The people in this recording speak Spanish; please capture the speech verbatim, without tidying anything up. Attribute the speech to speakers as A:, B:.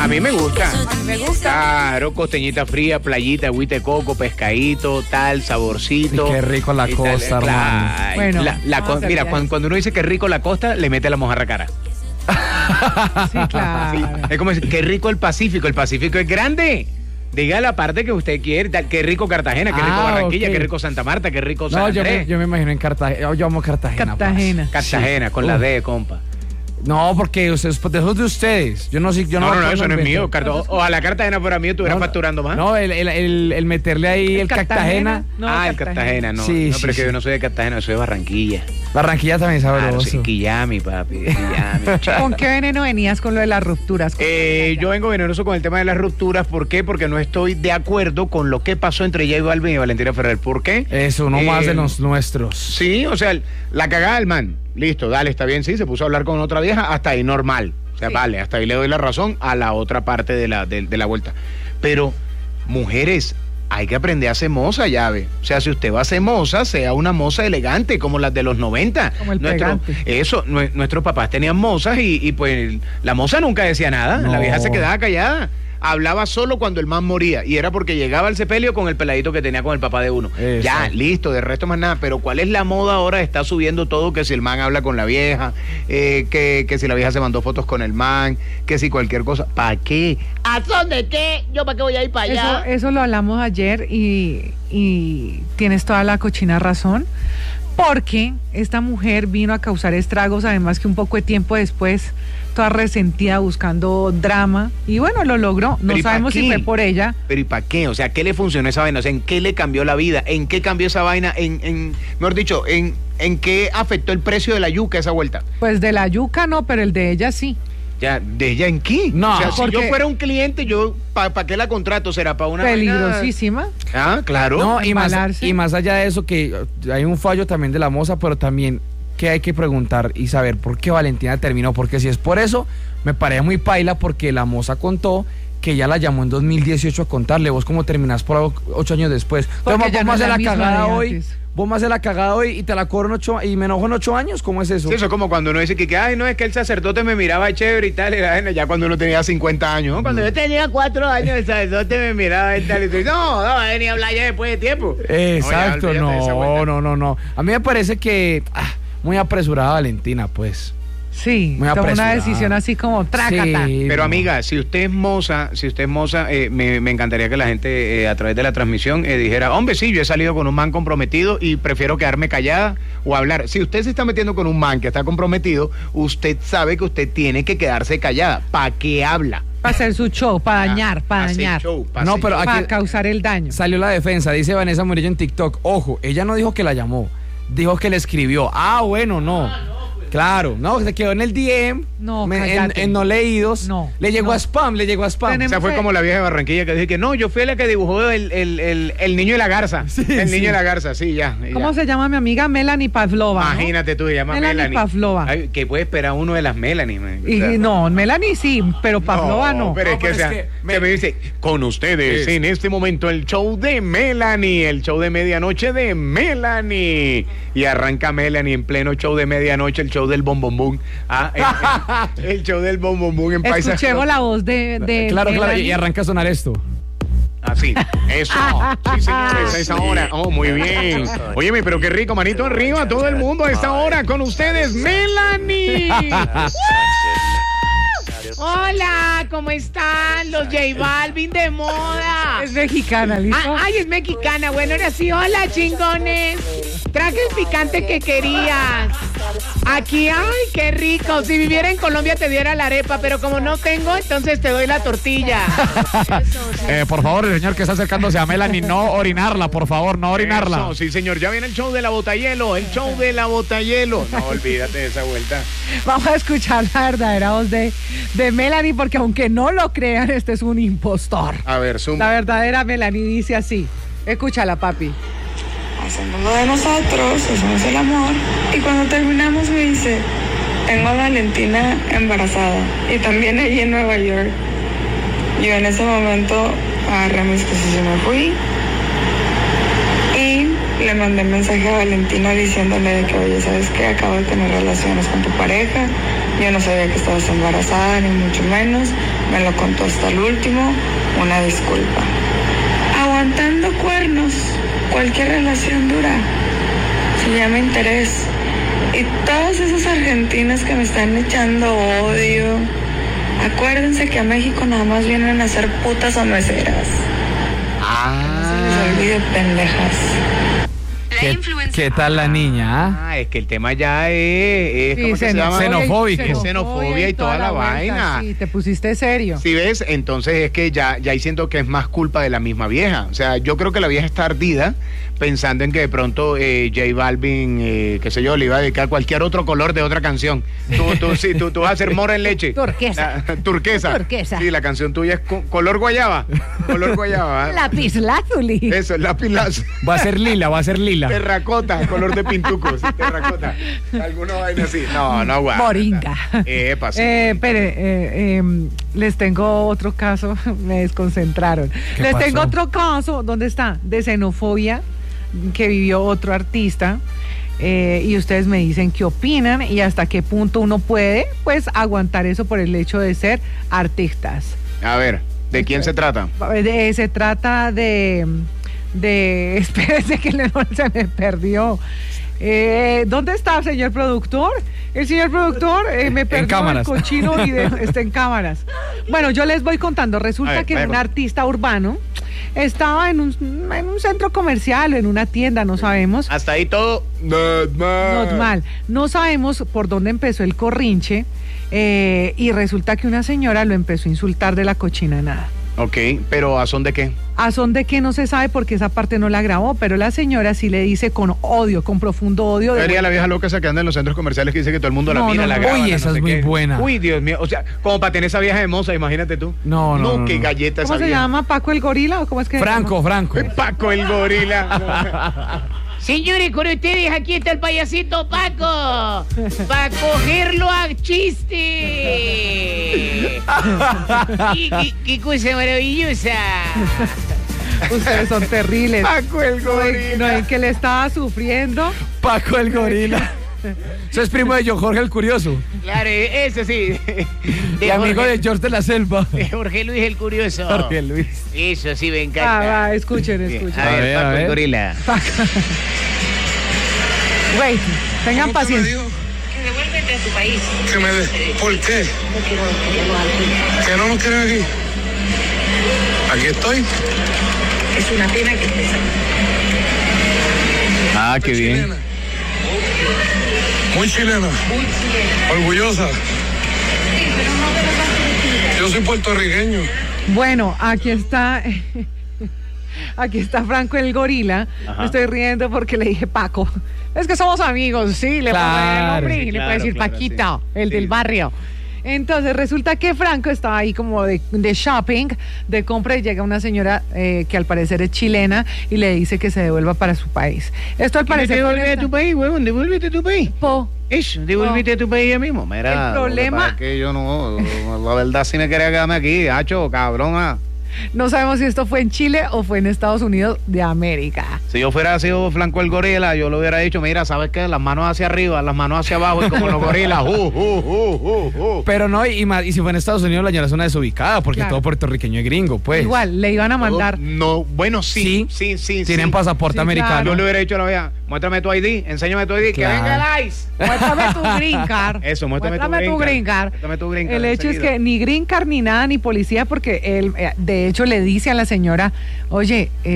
A: mí me gusta.
B: A mí me gusta.
A: Claro, costeñita fría, playita, agüita de coco, pescadito, tal, saborcito.
C: Y qué rico la
A: y
C: costa,
A: tal,
C: hermano.
A: ay,
B: Bueno,
A: la, la
B: vamos
A: co-
B: a
A: mira,
B: hacer
A: cuando, cuando uno dice que rico la costa, le mete la mojarra cara.
B: Sí, claro.
A: Sí, es como decir, qué rico el Pacífico. El Pacífico es grande. Diga la parte que usted quiere. tal, Qué rico Cartagena, qué rico
C: Ah,
A: Barranquilla,
C: ok.
A: qué rico Santa Marta, qué rico San
C: No, yo
A: Andrés.
C: me, yo me imagino en Cartagena. Yo, yo amo Cartagena.
B: Cartagena.
C: parce.
A: Cartagena,
C: Sí.
A: con la
C: Uf.
A: D, compa.
C: No, porque ustedes, pues, de esos de ustedes. Yo no sé, yo no.
A: No, no,
C: me
A: no,
C: acuerdo
A: eso no es
C: el
A: mío.
C: invento.
A: Carta- Ojalá Cartagena fuera mío, estuviera
C: No, no,
A: facturando más.
C: No, el, el, el, el meterle ahí el,
B: El
C: Cartagena.
B: No,
A: ah, el Cartagena, no.
C: Sí,
A: no,
C: sí,
A: pero es que
C: sí.
A: yo no soy de Cartagena, yo soy de Barranquilla.
C: Barranquilla también es
A: Claro,
C: sabroso.
A: sí, Quillami, papi, de Quillami. che.
B: ¿Con qué veneno venías con lo de las rupturas?
A: Eh, yo vengo venenoso con el tema de las rupturas. ¿Por qué? Porque no estoy de acuerdo con lo que pasó entre J Balvin y Valentina Ferrer. ¿Por qué?
C: Eso, uno
A: Eh,
C: más de los nuestros.
A: Sí, o sea, la cagada del man. Listo, dale, está bien, sí, se puso a hablar con otra vieja, hasta ahí normal. O sea,
B: Sí.
A: vale, hasta ahí le doy la razón a la otra parte de la, de, de la vuelta. Pero, mujeres, hay que aprender a ser moza, llave. O sea, si usted va a ser moza, sea una moza elegante, como las de los noventa.
B: Como el
A: Nuestro-
B: pegante.
A: Eso, nue- nuestros papás tenían mozas y, y pues la moza nunca decía nada.
C: No.
A: La vieja se quedaba callada. Hablaba solo cuando el man moría. Y era porque llegaba al sepelio con el peladito que tenía con el papá de uno.
C: Exacto.
A: Ya, listo, de resto más nada. Pero ¿cuál es la moda ahora? Está subiendo todo, que si el man habla con la vieja, eh, que, que si la vieja se mandó fotos con el man, que si cualquier cosa. ¿Para qué? ¿A dónde qué? ¿Yo para qué voy a ir para
B: Eso,
A: allá?
B: eso lo hablamos ayer y, y tienes toda la cochina razón, porque esta mujer vino a causar estragos, además que un poco de tiempo después, toda resentida, buscando drama, y bueno, lo logró. No
A: Pero ¿y pa'
B: sabemos si
A: qué?
B: fue por ella.
A: Pero ¿y para qué? O sea, ¿qué le funcionó esa vaina? O sea, ¿en qué le cambió la vida? ¿En qué cambió esa vaina? En, en mejor dicho, ¿en, ¿en qué afectó el precio de la yuca esa vuelta?
B: Pues de la yuca no, pero el de ella sí.
A: Ya, ¿de ella en qué?
C: No,
A: o sea, si
B: porque-
A: yo fuera un cliente, yo, ¿para qué la contrato? ¿Será para una vaina?
B: Peligrosísima.
A: Ah, claro.
C: No, y más,
B: embalarse.
C: y más allá de eso, que uh, hay un fallo también de la moza, pero también que hay que preguntar y saber por qué Valentina terminó. Porque si es por eso, me parece muy paila, porque la moza contó que ella la llamó en dos mil dieciocho a contarle. Vos cómo terminás por o- ocho años después.
B: Porque
C: Entonces,
B: ya
C: vos
B: no
C: me
B: es
C: haces
B: la
C: la
B: misma
C: cagada
B: de
C: hoy,
B: antes.
C: vos me haces la cagada hoy y te la cobro en ocho y me enojo en ocho años. ¿Cómo es eso?
A: Sí, eso es como cuando uno dice que, que, ay, no, es que el sacerdote me miraba chévere y tal, y la vaina, ya cuando uno tenía cincuenta años, ¿no? Cuando yo tenía cuatro años, el sacerdote me miraba y tal, y tú dices, no, no, va a venir a hablar ya después de tiempo.
C: Exacto,
A: No, ya, olvídate de esa
C: no,
A: vuelta.
C: no, no, no. A mí me parece que ah, muy apresurada Valentina, pues.
B: Sí,
C: Muy
B: tomó una
C: apresurada.
B: decisión así como trácata.
C: Sí,
A: Pero
C: no.
A: amiga, si usted es moza, si usted es moza, eh, me, me encantaría que la gente eh, a través de la transmisión eh, dijera, hombre, sí, yo he salido con un man comprometido y prefiero quedarme callada o hablar. Si usted se está metiendo con un man que está comprometido, usted sabe que usted tiene que quedarse callada. ¿Para qué habla?
B: Para hacer su show, para dañar, para
A: Hacer
B: dañar,
A: show, pa'
C: No,
A: hacer
C: pero
A: show.
B: para
C: aquí-
B: causar el daño.
C: Salió la defensa, dice Vanessa Murillo en TikTok. Ojo, ella no dijo que la llamó, dijo que le escribió. Ah, bueno, no. Claro, no, se quedó en el D M,
B: No,
C: me- en,
B: cállate.
C: en no leídos.
B: No,
C: Le llegó
B: no.
C: a spam, le llegó a spam.
A: O
B: Tenemos-
A: sea, fue como la vieja de Barranquilla que dice que no, yo fui la que dibujó el, el, el, el niño y la garza.
C: Sí,
A: el
C: sí.
A: niño y la garza, sí, ya.
B: ¿Cómo
A: ya.
B: se llama mi amiga? Melanie Pavlova, ¿no?
A: Imagínate tú, se llama
B: Melanie
A: Melanie.
B: Pavlova.
A: Ay, ¿qué puede esperar uno de las Melanie? man?
B: Y,
A: O sea,
B: no, Melanie sí, pero Pavlova no.
A: Pero es
C: No,
A: que,
C: pero
A: o sea,
C: es que
A: me,
C: me-
A: me dice, con ustedes
C: Sí.
A: en este momento el show de Melanie, el show de medianoche de Melanie. Y arranca Melanie en pleno show de medianoche, el show del Bom Bom Boom. Ah, el, el show del Bom Bom Boom en Paisa.
B: Escuchemos la voz de, de
C: Claro, claro,
B: Melanie.
C: y arranca a sonar esto.
A: Así, eso. Sí, señores, a esa hora. Oh, muy bien. Óyeme, pero qué rico, manito arriba, todo el mundo a esta hora con ustedes, Melanie. Hola, ¿cómo están? Los J Balvin de moda.
B: Es mexicana, ¿listo?
A: Ah, ay, es mexicana. Bueno, ahora sí, hola, chingones. Traje el picante que querías. Aquí, ay, qué rico. Si viviera en Colombia te diera la arepa, pero como no tengo, entonces te doy la tortilla.
C: Eh, por favor, el señor que está acercándose a Melanie, no orinarla, por favor, no orinarla.
A: Eso, sí, señor. Ya viene el show de la botahhielo, el show de la botahhielo. No, olvídate de esa vuelta.
B: Vamos a escuchar la verdadera voz de, de Melanie, porque aunque no lo crean, este es un impostor.
A: A ver, zoom.
B: La verdadera Melanie dice así. Escúchala, papi.
D: Hacemos lo de nosotros, hacemos el amor. Y cuando terminamos me dice, tengo a Valentina embarazada. Y también allí en Nueva York. Yo en ese momento agarré mis cosas y me fui. Y le mandé mensaje a Valentina diciéndole de que, oye, ¿sabes qué? Acabo de tener relaciones con tu pareja. Yo no sabía que estabas embarazada, ni mucho menos. me lo contó hasta el último, una disculpa. Aguantando cuernos, cualquier relación dura, se llama interés. Y todos esos argentinos que me están echando odio, acuérdense que a México nada más vienen a ser putas o meseras.
A: Ah.
D: No se les olvide, pendejas.
C: ¿Qué, ¿Qué tal la niña? ¿Ah?
A: Ah, es que el tema ya es, es
B: Sí,
A: ¿cómo que se llama?
C: Xenofóbico.
A: Es xenofobia y toda la
B: vuelta,
A: vaina.
B: Sí, te pusiste serio.
A: Si ves, entonces es que ya, ya ahí siento que es más culpa de la misma vieja. O sea, yo creo que la vieja está ardida pensando en que de pronto eh, J Balvin, eh, qué sé yo, le iba a dedicar cualquier otro color de otra canción. Tú, tú, sí, tú, tú vas a hacer mora en leche.
E: Turquesa.
A: La- turquesa.
E: Turquesa.
A: Sí, la canción tuya es co- color guayaba. Color guayaba.
E: Lapislázuli.
A: Eso, es lápiz lazuli.
C: Va a ser lila, va a ser lila.
A: Terracota, color de pintuco, sí, terracota. Alguna vaina así. No, no, guau.
E: Moringa.
A: Epa, sí.
B: Eh, espere, eh, eh, les tengo otro caso, me desconcentraron.
C: ¿Qué
B: Les
C: pasó?
B: tengo otro caso, ¿dónde está? De xenofobia que vivió otro artista. eh, y ustedes me dicen qué opinan y hasta qué punto uno puede, pues, aguantar eso por el hecho de ser artistas.
A: A ver, ¿de quién se trata?
B: De- se trata de, de, espérense que le- se me perdió. Eh, ¿Dónde está, señor productor? El señor productor eh, me perdió el
C: cámaras.
B: cochino video, está en cámaras. Bueno, yo les voy contando.
A: A
B: Resulta
A: ver,
B: que
A: vaya
B: un
A: con-
B: artista urbano estaba en un, en un centro comercial, en una tienda, no sabemos.
A: Hasta ahí todo normal.
B: Normal. No sabemos por dónde empezó el corrinche eh, y resulta que una señora lo empezó a insultar de la cochinanada.
A: Ok, pero ¿a son de qué?
B: A son de que no se sabe porque esa parte no la grabó, pero la señora sí le dice con odio, con profundo odio. de-
A: Sería la vieja loca esa que anda en los centros comerciales que dice que todo el mundo la
B: No,
A: mira,
B: no,
A: la
B: no.
A: graba.
C: Uy,
A: la
C: esa
A: no
C: es
A: sé
C: muy
A: qué.
C: buena.
A: Uy, Dios mío. O sea, como para tener esa vieja de moza, imagínate tú.
C: No, no, no,
A: qué
C: no.
A: galleta
B: ¿Cómo
A: esa
B: se
A: vieja.
B: llama? ¿Paco el gorila o cómo es que se
C: Franco,
B: llama?
C: Franco.
A: Eh, Paco el gorila.
E: Señores, con ustedes aquí está el payasito Paco. Para cogerlo a chiste. ¿Qué, qué, qué cosa maravillosa.
B: Ustedes son terribles.
A: Paco el
B: No, es-
A: gorila.
B: no, es que le estaba sufriendo.
C: Paco el gorila. Eso es primo de yo, Jorge el Curioso.
E: Claro, eso sí. De
C: Y amigo
E: Jorge,
C: de George de la Selva.
E: de Jorge Luis el Curioso.
C: Jorge Luis.
E: Eso sí me
B: Ah,
E: encanta.
B: va, escuchen,
A: Bien.
B: escuchen.
E: A ver,
C: A ver,
E: Paco
C: a
E: el
C: ver.
E: gorila.
B: Wait, tengan paciencia.
F: Que devuélvete a tu país.
G: Que me de... ¿Por qué?
F: No quiero tenerlo aquí.
G: ¿Que no nos quieren aquí? Aquí estoy.
F: Es una pena que estés aquí.
A: Ah, qué bien.
G: Chilena. Muy chilena.
F: Muy chilena.
G: Orgullosa.
F: Sí, pero no de la parte de
G: Yo soy puertorriqueño.
B: Bueno, aquí está. Aquí está Franco el gorila.
A: Ajá.
B: Me estoy riendo porque le dije Paco. Es que somos amigos, sí, le puedo poner el
C: Claro,
B: nombre
C: sí,
B: y le
A: claro,
B: puedo decir
A: claro,
B: Paquito,
A: sí.
B: el
A: Sí.
B: del barrio. Entonces resulta que Franco estaba ahí como de, de shopping, de compra, y llega una señora eh, que al parecer es chilena y le dice que se devuelva para su país. Esto al parecer...
A: Devuélvete a tu país, huevón, devuélvete a tu país.
B: Po.
A: Eso, devuélvete a tu país ya mismo. Mira,
B: El problema-
A: lo que pasa es que yo no, la verdad sí me quería quedarme aquí, hacho, cabrón. ah.
B: No sabemos si esto fue en Chile o fue en Estados Unidos de América.
A: Si yo fuera sido Franco el gorila, yo le hubiera dicho, mira, ¿sabes qué? Las manos hacia arriba, las manos hacia abajo, y como los gorilas, uh, uh, uh, uh, uh.
C: Pero no, y, más, y si fue en Estados Unidos, la señora es una desubicada, porque
B: Claro.
C: todo puertorriqueño es gringo, pues.
B: Igual, le iban a mandar...
A: No, bueno, sí,
C: Sí.
A: sí, sí.
C: Tienen
A: sí.
C: pasaporte
B: Sí,
C: americano.
B: claro.
A: Yo le hubiera dicho a la vieja, muéstrame tu I D, enséñame tu I D,
C: Claro.
A: que venga el ICE.
B: Muéstrame tu green card.
A: Eso, muéstrame, tu,
B: tu
A: green
B: green card.
A: Muéstrame tu green card
B: El hecho es
A: enseguida.
B: que ni green card ni nada, ni policía, porque él, eh, de hecho, le dice a la señora, oye, eh,